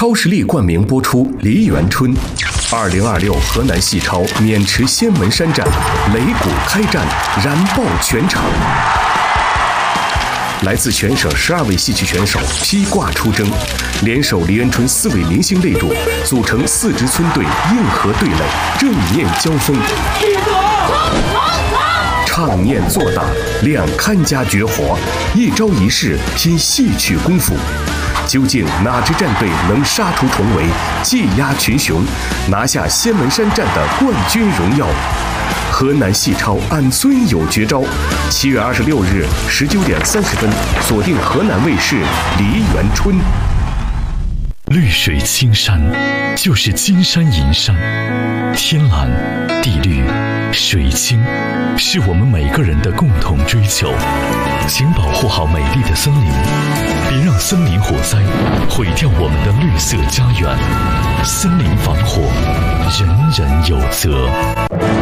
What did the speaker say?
超实力冠名播出《梨园春》。2026河南戏超渑池仙门山站，擂鼓开战，燃爆全场。来自全省12位戏曲选手披挂出征，联手梨园春4位明星擂主，组成4支村队硬核对垒，正面交锋。唱念做打，两看家绝活，一招一式拼戏曲功夫。究竟哪支战队能杀出重围，技压群雄，拿下仙门山站的冠军荣耀？河南戏超俺孙有绝招，7月26日19点30分，锁定河南卫视《梨园春》。 绿水青山就是金山银山，天蓝地绿水清是我们每个人的共同追求。请保护好美丽的森林，别让森林火灾毁掉我们的绿色家园。森林防火，人人有责。